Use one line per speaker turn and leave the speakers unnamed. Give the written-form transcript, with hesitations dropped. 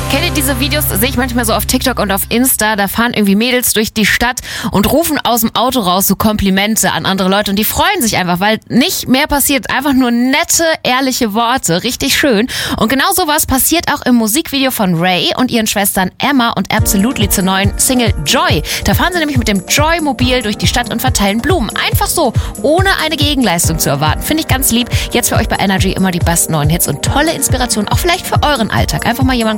Kennt ihr diese Videos? Sehe ich manchmal so auf TikTok und auf Insta. Da fahren irgendwie Mädels durch die Stadt und rufen aus dem Auto raus so Komplimente an andere Leute. Und die freuen sich einfach, weil nicht mehr passiert. Einfach nur nette, ehrliche Worte. Richtig schön. Und genau sowas passiert auch im Musikvideo von Ray und ihren Schwestern Emma und Absolutely zur neuen Single Joy. Da fahren sie nämlich mit dem Joy-Mobil durch die Stadt und verteilen Blumen. Einfach so, ohne eine Gegenleistung zu erwarten. Finde ich ganz lieb. Jetzt für euch bei Energy immer die besten neuen Hits und tolle Inspiration, auch vielleicht für euren Alltag. Einfach mal jemanden